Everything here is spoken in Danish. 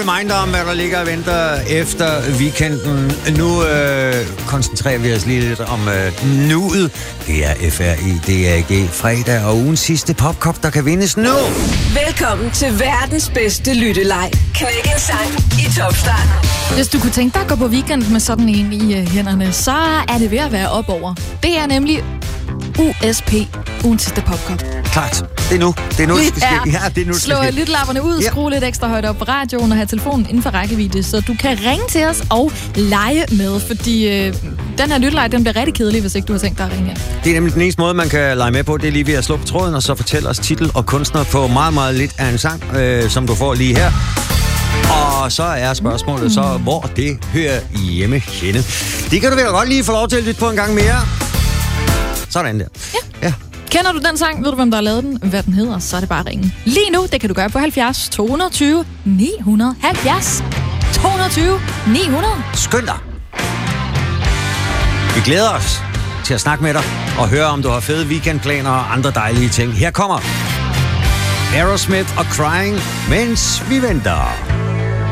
reminder om, hvad der ligger og venter efter weekenden. Nu koncentrerer vi os lige lidt om nuet. Det er FRIDAG fredag og ugens sidste popkop, der kan vindes nu. Velkommen til verdens bedste lytteleg. Knæk en sang i topstarten. Hvis du kunne tænke dig at gå på weekend med sådan en i hænderne, så er det ved at være op over. Det er nemlig USP, ugens sidste popkop. Klart. Det er nu. Det er nu, det skal ske. Ja, det er nu, slå lyttelapperne ud, skrue lidt ekstra højt op på radioen og have telefonen inden for rækkevidde, så du kan ringe til os og lege med, fordi den her lytteleg, den bliver rigtig kedelig, hvis ikke du har tænkt dig at ringe her. Det er nemlig den eneste måde, man kan lege med på. Det er lige ved at slå på tråden, og så fortælle os titel og kunstner på meget, meget lidt af en sang, som du får lige her. Og så er spørgsmålet så, hvor det hører hjemme henne. Det kan du vel godt lige få lov til at lytte på en gang mere. Sådan der. Ja. Kender du den sang? Ved du, hvem der har lavet den? Hvad den hedder? Så er det bare at ringe. Lige nu, det kan du gøre på 70 220 900. 70 220 900. Skynd dig. Vi glæder os til at snakke med dig og høre, om du har fede weekendplaner og andre dejlige ting. Her kommer Aerosmith og Crying, mens vi venter.